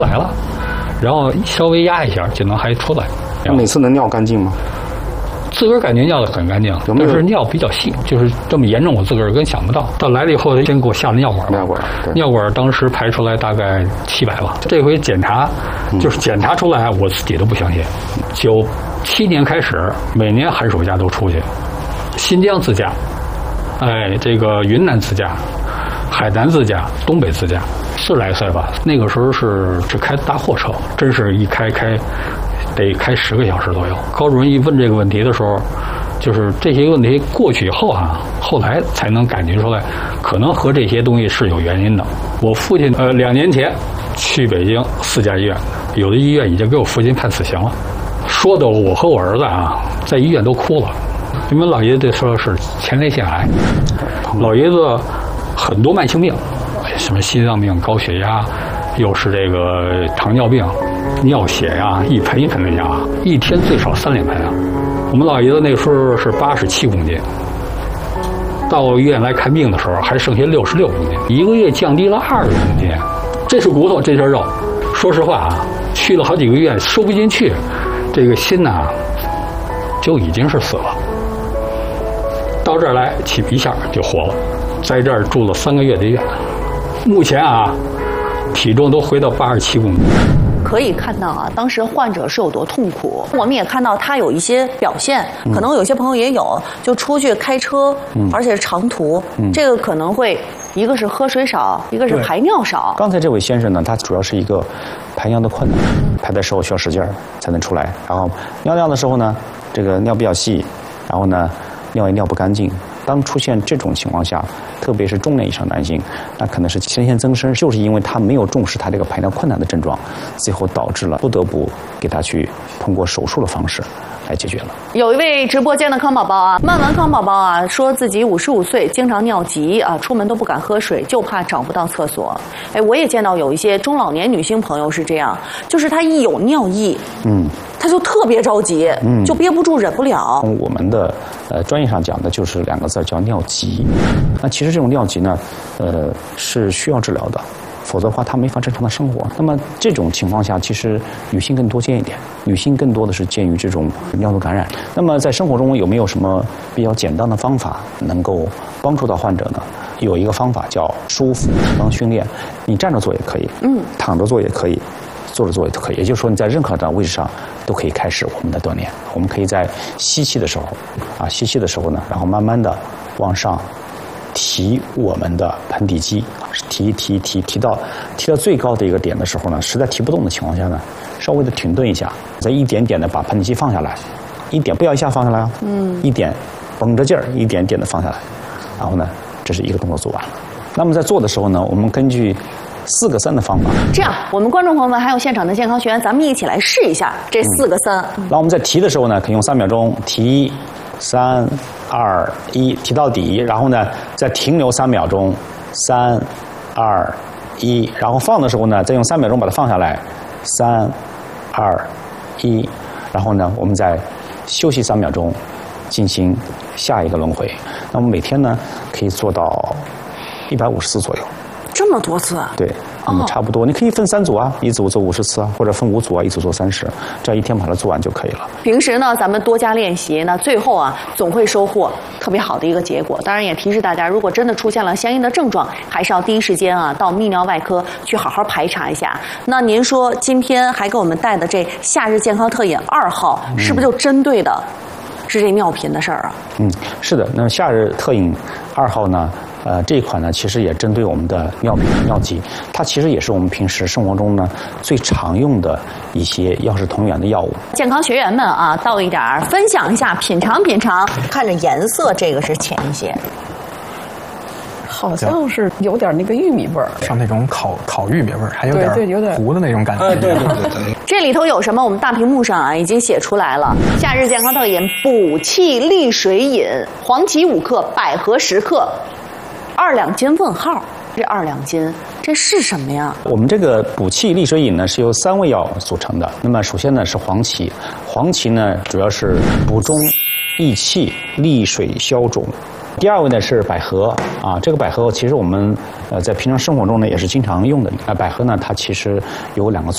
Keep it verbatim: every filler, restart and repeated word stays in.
来了，然后稍微压一下就能还出来。 每次能尿干净吗？ 自个儿感觉尿的很干净，但是尿比较细，就是这么严重，我自个儿根想不到。到来了以后，他先给我下了尿管， 尿管， 尿管当时排出来大概七百吧。这回检查，就是检查出来，我自己都不相信。九七年开始，每年寒暑假都出去，新疆自驾，哎，这个云南自驾，海南自驾，东北自驾，四十来岁吧。那个时候是是开大货车，真是一开开。得开十个小时左右。高主任一问这个问题的时候，就是这些问题过去以后啊，后来才能感觉出来，可能和这些东西是有原因的。我父亲呃两年前去北京四家医院，有的医院已经给我父亲判死刑了，说的我和我儿子啊在医院都哭了，因为老爷子说是前列腺癌，老爷子很多慢性病，什么心脏病、高血压，又是这个糖尿病。尿血呀，一盆一盆的压，一天最少三脸盆啊！我们老爷子那时候是八十七公斤，到医院来看病的时候还剩下六十六公斤，一个月降低了二十公斤。这是骨头，这是肉。说实话啊，去了好几个月收不进去，这个心呐就已经是死了。到这儿来起一下就活了，在这儿住了三个月的院。目前啊，体重都回到八十七公斤。 可以看到啊，当时患者是有多痛苦。我们也看到他有一些表现，可能有些朋友也有，就出去开车，嗯、而且是长途，嗯、这个可能会一个是喝水少，一个是排尿少。 刚才这位先生呢，他主要是一个排尿的困难，排的时候需要使劲儿才能出来，然后尿尿的时候呢，这个尿比较细，然后呢尿也尿不干净。当出现这种情况下，特别是中年以上男性，那可能是前列腺增生，就是因为他没有重视他这个排尿困难的症状，最后导致了不得不给他去通过手术的方式来解决了。 有一位直播间的康宝宝啊，曼文康宝宝啊，说自己五十五岁，经常尿急啊，出门都不敢喝水，就怕找不到厕所。哎，我也见到有一些中老年女性朋友是这样，就是她一有尿意，嗯，她就特别着急，嗯，就憋不住，忍不了。 从我们的呃专业上讲的就是两个字，叫尿急。那其实这种尿急呢，呃，是需要治疗的。否则的话，她没法正常的生活。那么这种情况下，其实女性更多见一点，女性更多的是见于这种尿路感染。那么在生活中有没有什么比较简单的方法能够帮助到患者呢？有一个方法叫舒腹提肛训练，你站着做也可以，嗯，躺着做也可以，坐着做也可以。也就是说你在任何的位置上都可以开始我们的锻炼。我们可以在吸气的时候，啊，吸气的时候呢，然后慢慢的往上提我们的盆底肌，提提提提到提到最高的一个点的时候呢，实在提不动的情况下呢，稍微的停顿一下，再一点点的把盆底肌放下来，一点不要一下放下来啊，嗯，一点绷着劲儿，一点点的放下来，然后呢，这是一个动作做完了。那么在做的时候呢，我们根据四个三的方法。 这样，我们观众朋友们还有现场的健康学员，咱们一起来试一下这四个三。 嗯、那我们在提的时候呢，可以用三秒钟提。三、二、一，提到底，然后呢，再停留三秒钟，三、二、一，然后放的时候呢，再用三秒钟把它放下来，三、二、一，然后呢，我们再休息三秒钟，进行下一个轮回。那么每天呢，可以做到一百五十次左右。 这么多次？ 对。那么差不多，你可以分三组啊，一组做五十次啊，或者分五组啊，一组做三十，这样一天把它做完就可以了。 平时呢，咱们多加练习，那最后啊，总会收获特别好的一个结果。当然也提示大家，如果真的出现了相应的症状，还是要第一时间啊到泌尿外科去好好排查一下。那您说今天还给我们带的这夏日健康特饮二号，是不是就针对的是这尿频的事儿啊？ 嗯，是的。那么夏日特饮二号呢？呃，这一款呢，其实也针对我们的尿频、尿急，它其实也是我们平时生活中呢最常用的一些药食同源的药物。 健康学员们啊，倒一点儿，分享一下，品尝品尝。看着颜色，这个是浅一些， 好像是有点那个玉米味儿， 像那种烤烤玉米味儿，还有点对对有点糊的那种感觉。 对对对对。 这里头有什么？我们大屏幕上啊已经写出来了。夏日健康特饮补气利水饮，黄芪五克，百合十克。二两金问号，这二两金这是什么呀？ 我们这个补气利水饮呢是由三味药组成的。那么首先呢是黄芪，黄芪呢主要是补中益气、利水消肿。第二位呢是百合啊，这个百合其实我们呃在平常生活中呢也是经常用的。啊，百合呢它其实有两个作用。